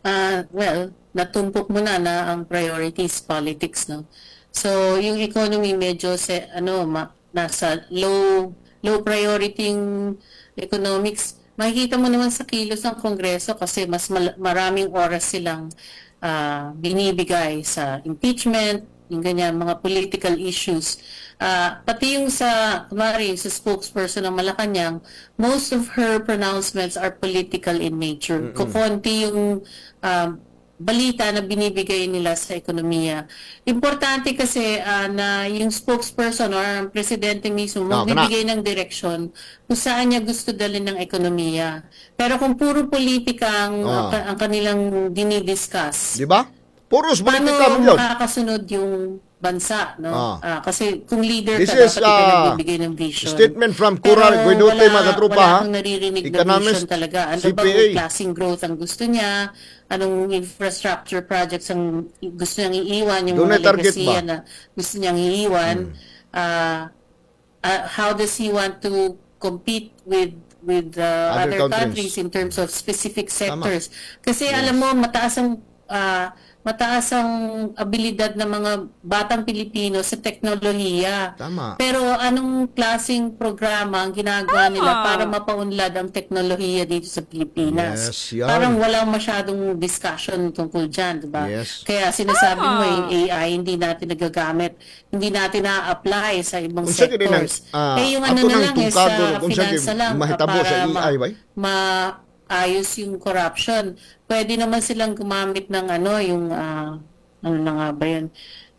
Natumpok mo na ang priorities politics, no? So, yung economy medyo nasa low priority yung economics. Makikita mo naman sa kilos ng Kongreso kasi maraming oras silang binibigay sa impeachment, yung ganyan, mga political issues. Pati yung kumari, sa spokesperson ng Malacanang, most of her pronouncements are political in nature. Kukunti yung balita na binibigay nila sa ekonomiya. Importante kasi na yung spokesperson or ang presidente mismo magbibigay ng direksyon kung saan niya gusto dalhin ng ekonomiya. Pero kung puro politika ang kanilang dinidiscuss, di ba? Puros politika paano mo yun. makakasunod yung bansa, no? Kasi kung leader This ka, is, dapat ikaw nagbibigay ng vision. Statement from Coral Guidote, mga katropa, wala akong naririnig na Economist, vision talaga. Ano CPA. bang klaseng growth ang gusto niya? Anong infrastructure projects ang gusto niyang iiwan? Yung Doon mga target legacy ba? na gusto niyang iiwan? How does he want to compete with other countries in terms of specific sectors? Kasi alam mo, mataas ang abilidad ng mga batang Pilipino sa teknolohiya. Tama. Pero anong klaseng programa ang ginagawa nila para mapaunlad ang teknolohiya dito sa Pilipinas? Yes, yan. Parang walang masyadong discussion tungkol dyan, diba? Yes. Kaya sinasabi mo yung AI, hindi natin nagagamit, hindi natin na-apply sa ibang Kung sige din sectors. Yung ano na lang sa finance lang mahitabo sa AI, bay? ayos yung corruption. Pwede naman silang gumamit ng yung ano na nga ba yun?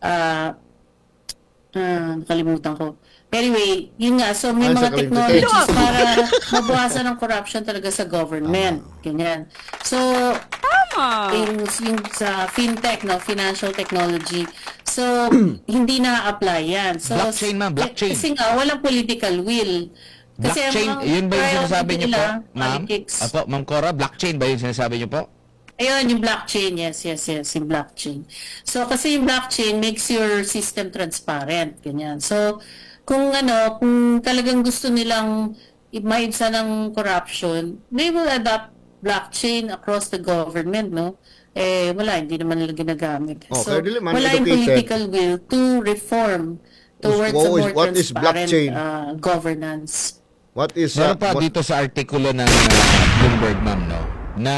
Nakalimutan ko. Anyway, yun nga. So, may mga technologies para mabawasan ang corruption talaga sa government. Ganyan. So, yung sa fintech, no, financial technology. So, hindi na-apply yan. So, blockchain, ma'am. Blockchain. Kasi nga, walang political will. Kasi blockchain, yun ba yung sinasabi niyo po, ma'am? Opo, Ma'am Cora, blockchain ba yung sinasabi niyo po? Ayun, yung blockchain, yes, yung blockchain. So, kasi yung blockchain makes your system transparent, ganyan. So, kung talagang gusto nilang maibsan ng corruption, they will adopt blockchain across the government, no? Wala, hindi naman nila ginagamit. So, wala yung political will to reform towards a more transparent governance. What is meron pa dito sa artikulo ng Bloomberg, ma'am, no? Na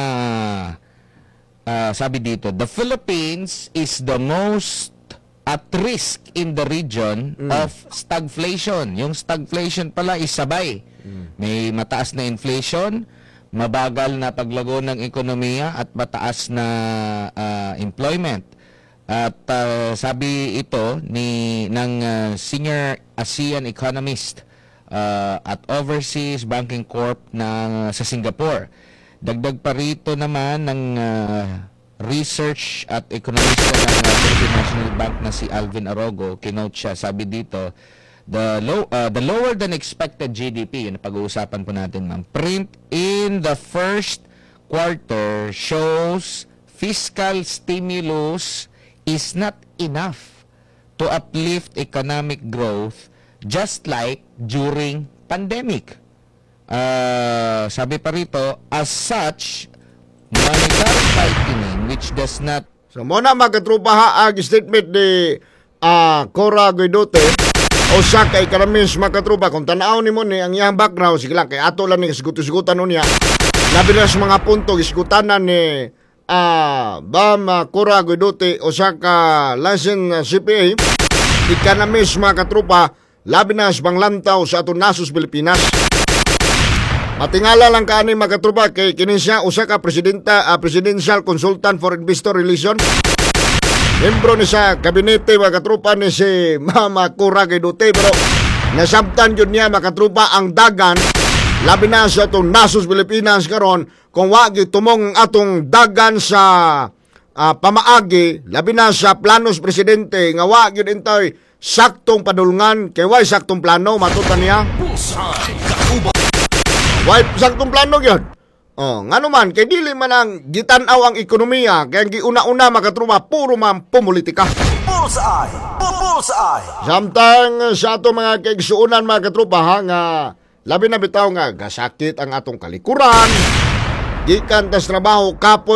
sabi dito, the Philippines is the most at risk in the region of stagflation. Yung stagflation pala is sabay. May mataas na inflation, mabagal na paglago ng ekonomiya at mataas na employment. At sabi ito ng senior ASEAN economist at Overseas Banking Corp sa Singapore. Dagdag pa rito naman ng research at ekonomista ng Philippine National Bank na si Alvin Arogo. Kinote siya, sabi dito, the lower than expected GDP, yun pag-uusapan po natin, ma'am, print in the first quarter shows fiscal stimulus is not enough to uplift economic growth just like during pandemic. Sabi pa rito, as such, monetary tightening which does not... So, muna magkatrupa ang statement ni Cora Guidote o sa kay karamis makatrupa. Kung tanaw ni mo ni ang iyang background, sige lang, kay ato lang ni kasigutan niya. Nabilas mga punto, isigutanan ni Bam Cora Guidote o sa ka license CPA, ikanamis mga katrupa, labi na sa panglantaw sa atong nasos Pilipinas. Matingala lang kaani mga katrupa kay kini siya usa ka presidential consultant for investor relations. Membro ni sa kabinete mga katrupa ni si Mama Cora Guidote, pero nasabtan yun niya mga katrupa ang dagan labi na sa atong nasos Pilipinas karon kung wa gyud tumong atong dagan sa pamaagi labi na sa planos presidente nga wa gyud intay saktong padulngan kay way saktong plano matutan niya. Way saktong plano gyud. Ngano man kay dili man ang gitan-aw ang ekonomiya kay ang giuna-una makatrupa puro man pumoליtika. Bullseye. Samtang sa ato mga kaigsuunan mga katrupa nga labi na bitaw nga gasakit ang atong kalikuran gikan tas trabaho kapoy